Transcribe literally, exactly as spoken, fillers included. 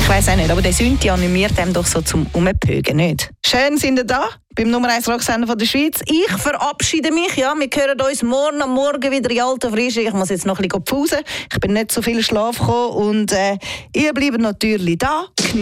Ich weiss auch nicht, aber der Synthi animiert einem doch so zum Umpögen, nicht? Schön sind ihr da beim Nummer eins Rocksender von der Schweiz. Ich verabschiede mich. Ja, wir hören uns morgen am Morgen wieder in alter Frische. Ich muss jetzt noch ein bisschen pfusen. Ich bin nicht so viel Schlaf gekommen und äh, ihr bleibt natürlich da.